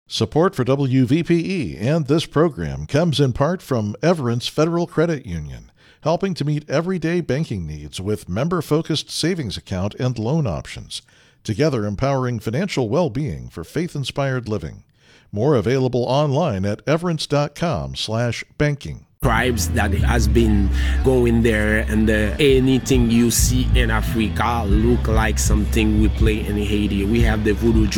Support for WVPE and this program comes in part from Everence Federal Credit Union, helping to meet everyday banking needs with member-focused savings account and loan options, together empowering financial well-being for faith-inspired living. More available online at everence.com/banking. Tribes that has been going there, and anything you see in Africa look like something we play in Haiti. We have the voodoo